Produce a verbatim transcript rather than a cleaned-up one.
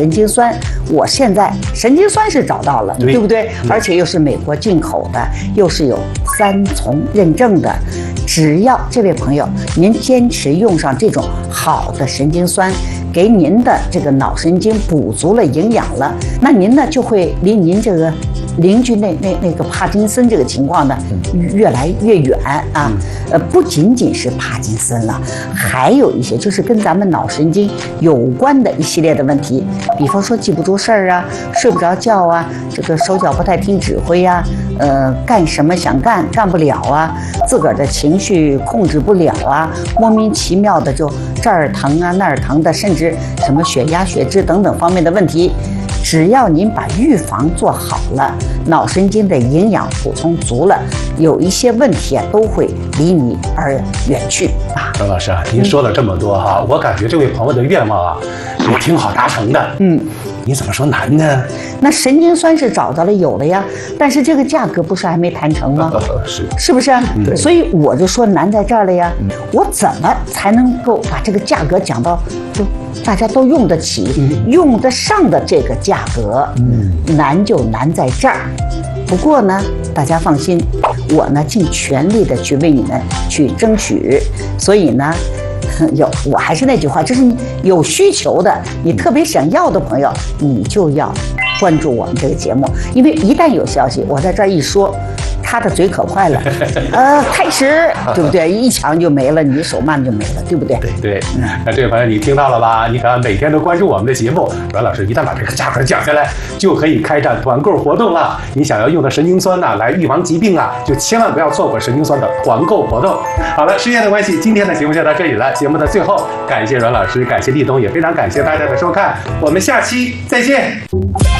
神经酸，我现在神经酸是找到了，对, 对不对？而且又是美国进口的，又是有三重认证的。只要这位朋友您坚持用上这种好的神经酸，给您的这个脑神经补足了营养了，那您呢就会离您这个邻居那那那个帕金森这个情况呢越来越远啊。呃，不仅仅是帕金森了，还有一些就是跟咱们脑神经有关的一系列的问题，比方说记不住事儿啊，睡不着觉啊，这个手脚不太听指挥啊，呃，干什么想干干不了啊，自个儿的情绪控制不了啊，莫名其妙的就这儿疼啊那儿疼的，甚至什么血压、血脂等等方面的问题。只要您把预防做好了，脑神经的营养补充足了，有一些问题啊都会离你而远去啊。 周老师啊，您说了这么多哈、啊，我感觉这位朋友的愿望啊也挺好达成的。嗯，你怎么说难呢？ 那神经酸是找到了有了呀，但是这个价格不是还没谈成吗？ 呃、是是不是？对，所以我就说难在这儿了呀。嗯、我怎么才能够把这个价格讲到就大家都用得起、嗯、用得上的这个价格？嗯，难就难在这儿。不过呢，大家放心，我呢尽全力的去为你们去争取。所以呢。有，我还是那句话，就是你有需求的，你特别想要的朋友，你就要关注我们这个节目，因为一旦有消息，我在这儿一说，他的嘴可快了，呃，开始，对不对？一抢就没了，你手慢就没了，对不对？ 对对。嗯、那这位朋友，你听到了吧？你看每天都关注我们的节目，阮老师一旦把这个价格降下来，就可以开展团购活动了。你想要用的神经酸呐、啊，来预防疾病啊，就千万不要错过神经酸的团购活动。好了，时间的关系，今天的节目就到这里了。节目的最后，感谢阮老师，感谢立冬，也非常感谢大家的收看，我们下期再见。